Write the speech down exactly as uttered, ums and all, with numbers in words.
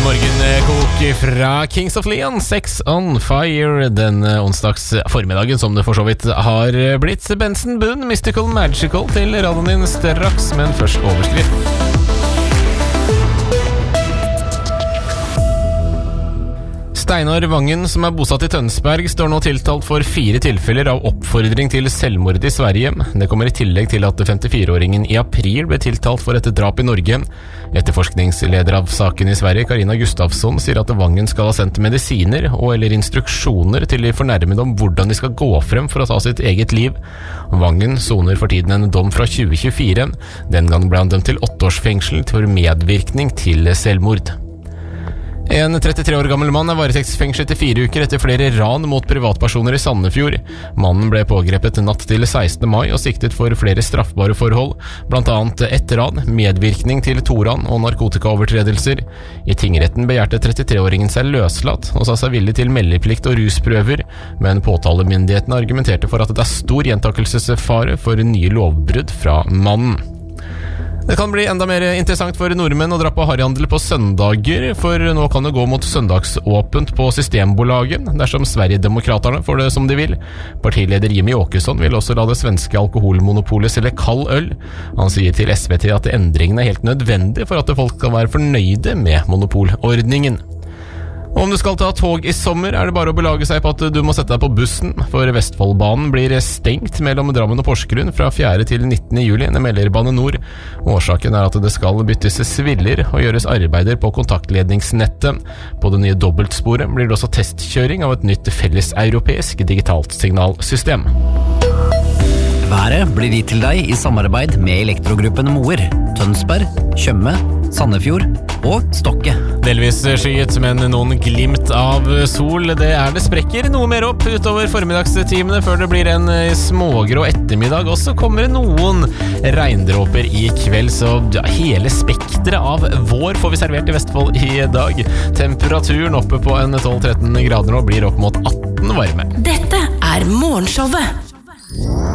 Morgenkok fra Kings of Leon, Sex on Fire, den onsdags formiddagen som det for så vidt har blitt. Benson Boone, Mystical Magical til radioen din straks, men først overskrift. Steinar Vangen, som er bosatt i Tønsberg, står nå tiltalt for fire tilfeller av oppfordring til selvmord i Sverige. Det kommer i tillegg til at femtifire-åringen i april ble tiltalt for et drap i Norge. Etterforskningsleder av saken i Sverige, Karina Gustafsson, sier at Vangen skal ha sendt medisiner og eller instruksjoner til de fornærmede om hvordan de skal gå frem for å ta sitt eget liv. Vangen soner for tiden en dom fra tjue tjuefire. Den gang ble han dømt til åtte års fengsel for medvirkning til selvmord. En trettitre år gammel mann er varetektsfengslet i fire uker etter flere ran mot privatpersoner i Sandefjord. Mannen ble pågrepet natt til sekstende mai og siktet for flere straffbare forhold, blant annet ett ran, medvirkning til to ran og narkotikaovertredelser. I tingretten begjærte trettitre-åringen seg løslatt og sa seg villig til meldeplikt og rusprøver, men påtalemyndighetene argumenterte for at det er stor gjentakelsesfare for nye lovbrudd fra mannen. Det kan bli enda mer interessant for nordmenn å dra på harryhandel på søndager, for nå kan det gå mot søndagsåpent på Systembolaget, dersom Sverigedemokraterna får det som de vil. Partileder Jimmy Åkesson vil også la det svenske alkoholmonopolet selge kald øl. Han sier til S V T at endringene er helt nødvendig for at folk skal være fornøyde med monopolordningen. Om du skal ta tog i sommer, er det bare å belage seg på at du må sette deg på bussen, for Vestfoldbanen blir stengt mellom Drammen og Porsgrunn fra fjerde til nittende juli, det melder Bane Nor. Årsaken er at det skal byttes sviller og gjøres arbeider på kontaktledningsnettet. På det nye dobbeltsporet blir det også testkjøring av et nytt felleseuropeisk digitalt signalsystem. Været blir gitt til deg i samarbeid med elektrogruppen Moer, Tønsberg, Tjøme, Sandefjord og Stokke. Delvis skyet, men noen glimt av sol. Det er det sprekker noe mer opp utover formiddagstimene før det blir en smågrå ettermiddag. Og så kommer det noen regndråper i kveld, så ja, hele spektret av vår får vi servert i Vestfold i dag. Temperaturen oppe på en tolv til tretten grader nå blir opp mot atten varme. Dette er Morgenshowet.